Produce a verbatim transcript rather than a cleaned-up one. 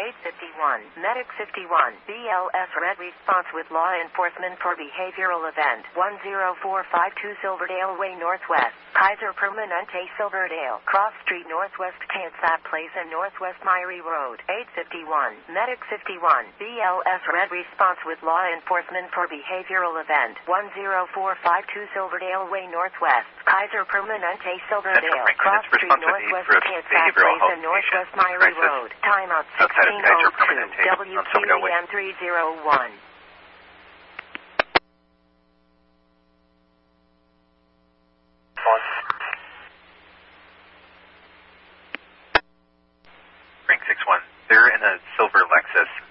eight fifty-one, Medic fifty-one, B L S Red Response with Law Enforcement for Behavioral Event, one zero four five two Silverdale Way Northwest, Kaiser Permanente Silverdale, Cross Street Northwest Kansas Place and Northwest Myrie Road, eight fifty-one, Medic fifty-one, B L S Red Response with Law Enforcement for Behavioral Event, one zero four five two Silverdale Way Northwest, Kaiser Permanente Silverdale, Cross Street Northwest Kansas Place and Northwest Myrie Road, timeout sixteen oh two, W Q E M three oh one. Frank six one, they're in a silver Lexus.